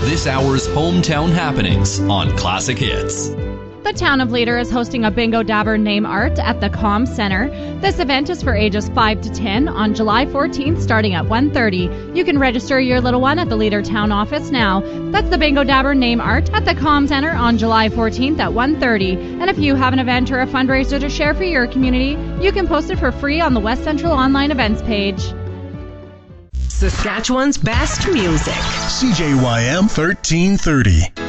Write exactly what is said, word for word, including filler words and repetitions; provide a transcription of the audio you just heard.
this hour's hometown happenings on Classic Hits. The town of Leader is hosting a Bingo Dabber Name Art at the Com Center. This event is for ages five to ten on July fourteenth starting at one thirty. You can register your little one at the Leader Town office now. That's the Bingo Dabber Name Art at the Com Center on July fourteenth at one thirty. And if you have an event or a fundraiser to share for your community, you can post it for free on the West Central Online Events page. Saskatchewan's best music. C J Y M thirteen thirty.